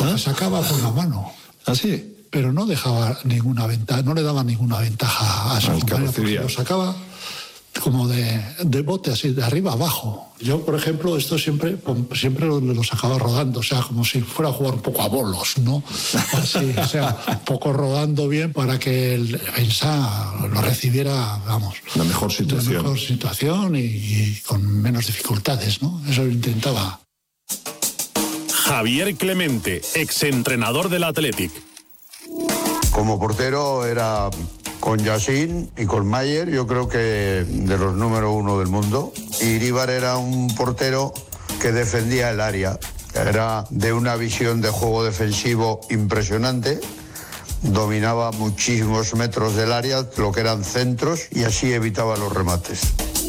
porque sacaba con la mano. ¿Ah, sí? Pero no dejaba ninguna ventaja, no le daba ninguna ventaja a su compañero, porque lo sacaba como de bote, así, de arriba abajo. Yo, por ejemplo, esto siempre lo sacaba rodando, o sea, como si fuera a jugar un poco a bolos, ¿no? Así, o sea, un poco rodando bien para que el defensa lo recibiera, vamos... La mejor situación. La mejor situación y con menos dificultades, ¿no? Eso lo intentaba. Javier Clemente, exentrenador del Athletic. Como portero era... Con Yacine y con Mayer, yo creo que de los número 1 del mundo. Y Iríbar era un portero que defendía el área. Era de una visión de juego defensivo impresionante. Dominaba muchísimos metros del área, lo que eran centros, y así evitaba los remates.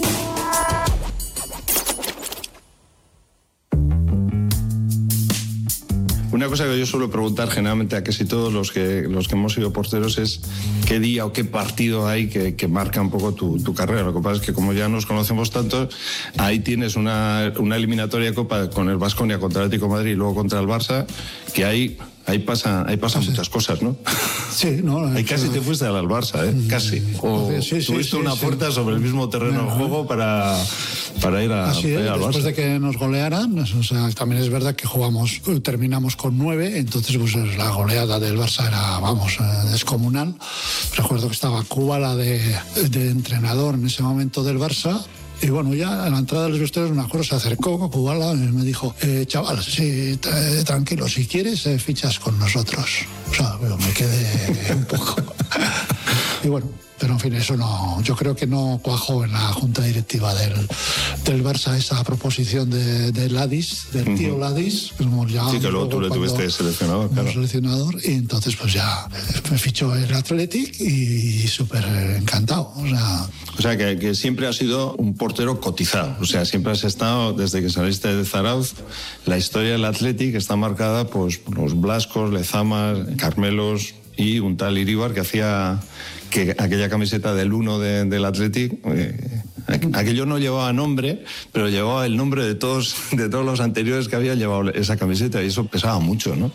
Una cosa que yo suelo preguntar generalmente a casi todos los que hemos sido porteros es qué día o qué partido hay que marca un poco tu carrera. Lo que pasa es que como ya nos conocemos tanto, ahí tienes una eliminatoria de Copa con el Baskonia contra el Atlético de Madrid y luego contra el Barça, que ahí pasan muchas cosas, ¿no? Sí, no. Ahí casi te fuiste al Barça, ¿eh? Casi. O tuviste una puerta sobre el mismo terreno de juego para ir al Barça. Después de que nos golearan, o sea, también es verdad que terminamos con 9, entonces pues la goleada del Barça era, vamos, descomunal. Recuerdo que estaba Kubala de entrenador en ese momento del Barça. Y bueno, ya a la entrada de los vestuarios, me acuerdo, se acercó con Kubala y me dijo, chaval, sí, tranquilo, si quieres, fichas con nosotros. O sea, me quedé un poco... Y bueno, pero en fin, eso no, yo creo que no cuajó en la junta directiva del Barça esa proposición de Ladis, del tío Ladis. Sí, que luego tú le tuviste seleccionador, claro. Seleccionador, y entonces pues ya me fichó el Athletic y súper encantado. O sea que siempre has sido un portero cotizado, o sea, siempre has estado, desde que saliste de Zarauz, la historia del Athletic está marcada pues por los Blascos, Lezamas, Carmelos y un tal Iríbar que hacía que aquella camiseta del 1 del Athletic, aquello no llevaba nombre, pero llevaba el nombre de todos los anteriores que habían llevado esa camiseta, y eso pesaba mucho, ¿no?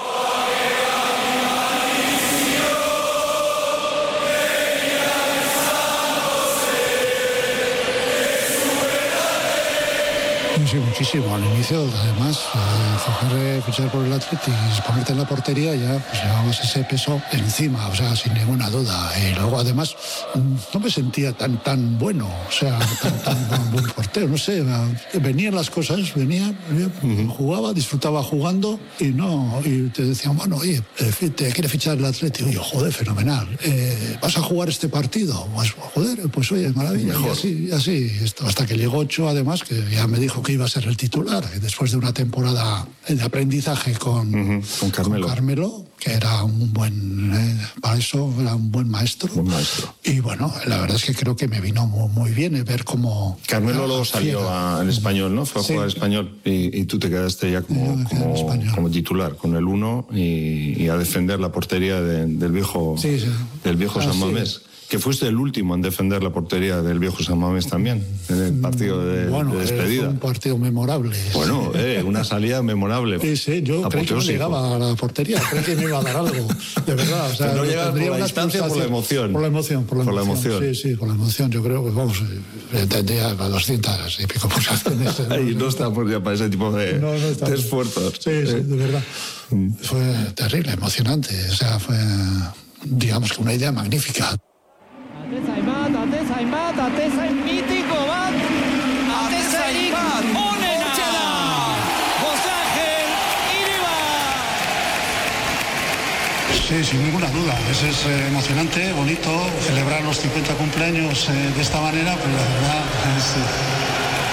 Sí, muchísimo. Al inicio, además, fichar por el Athletic y ponerte en la portería, ya pues llevabas ese peso encima, o sea, sin ninguna duda. Y luego, además, no me sentía tan bueno, o sea, tan buen portero, no sé. Venían las cosas, jugaba, disfrutaba jugando y te decían, bueno, oye, te quiere fichar el Athletic. Y yo, joder, fenomenal. ¿Vas a jugar este partido? Pues, joder, pues oye, maravilla. Mejor. Y así, hasta que llegó Ochoa, además, que ya me dijo que iba a ser el titular, después de una temporada de aprendizaje con Carmelo, que era un buen, para eso era un buen maestro. Y bueno, la verdad es que creo que me vino muy bien ver cómo... Carmelo luego salió al Español, ¿no? Fue a jugar al Español y tú te quedaste ya como titular con el 1 y a defender la portería del viejo San Mamés. Que fuiste el último en defender la portería del viejo San Mamés también, en el partido de despedida. Fue un partido memorable. Bueno, una salida memorable. Sí, yo creí que no llegaba a la portería, creí que me iba a dar algo, de verdad. O sea, pero no llegaba por la distancia, por la emoción. Por la emoción. Sí, por la emoción. Yo creo que, vamos, tendría 200 y pico pulsaciones. Y no estamos ya para ese tipo de esfuerzos. Sí, de verdad. Fue terrible, emocionante. O sea, fue, digamos que una idea magnífica. Ateza mítico bat, atezairik onena, José Ángel Iríbar. Sí, sin ninguna duda, es emocionante, bonito celebrar los 50 cumpleaños de esta manera, pero la verdad es...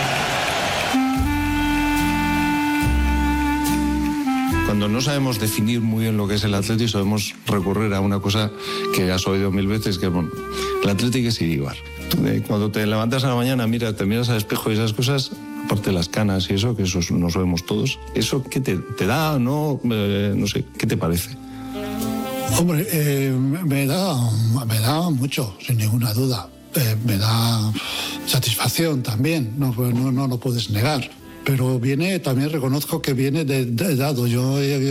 Cuando no sabemos definir muy bien lo que es el Athletic, sabemos recurrir a una cosa que has oído 1000 veces, que bueno, el Athletic es Iríbar. Cuando te levantas a la mañana, te miras al espejo y esas cosas, aparte de las canas y eso, que eso no sabemos todos, ¿eso qué te da? No sé, ¿qué te parece? Hombre, me da mucho, sin ninguna duda. Me da satisfacción también, no lo puedes negar. Pero también reconozco que viene de dado. Yo